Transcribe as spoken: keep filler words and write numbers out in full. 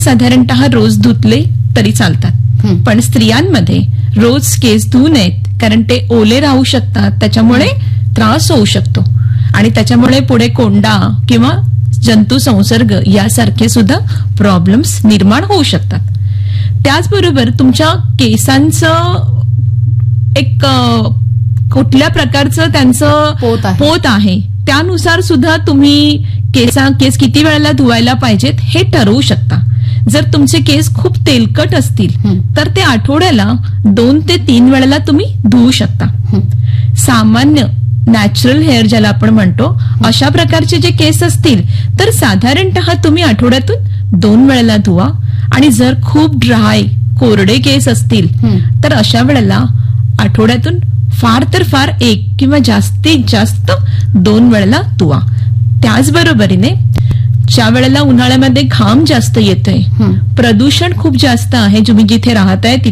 साधारणतः रोज धुतले तरी चालतात. पण स्त्रियांमध्ये रोज केस धुऊ नयेत, कारण ते ओले राहू शकतात, त्याच्यामुळे त्रास होऊ शकतो आणि त्याच्यामुळे पुढे कोंडा किंवा जंतू संसर्ग यासारखे सुद्धा प्रॉब्लेम्स निर्माण होऊ शकतात. त्याचबरोबर तुमच्या केसांचं एक कुठल्या प्रकारचं त्यांचं पोत आहे. पोत आहे त्यानुसार सुद्धा तुम्ही केसा केस किती वेळेला धुवायला पाहिजेत हे ठरवू शकता. जर तुमचे केस खूप तेलकट असतील तर ते आठवड्याला दोन ते तीन वेळेला तुम्ही धुवू शकता. सामान्य नॅचरल हेअर ज्याला आपण म्हणतो अशा प्रकारचे जे केस असतील तर साधारणतः तुम्ही आठवड्यातून दोन वेळेला धुवा. आणि जर खूप ड्राय कोरडे केस असतील तर अशा वेळेला आठवड्यातून फार तर फार एक किंवा जास्तीत जास्त दोन वेळेला धुवा. त्याचबरोबरीने ज्या वेळेला उन्हाळ्यामध्ये घाम जास्त येतोय, प्रदूषण खूप जास्त आहे, तुम्ही जिथे राहताय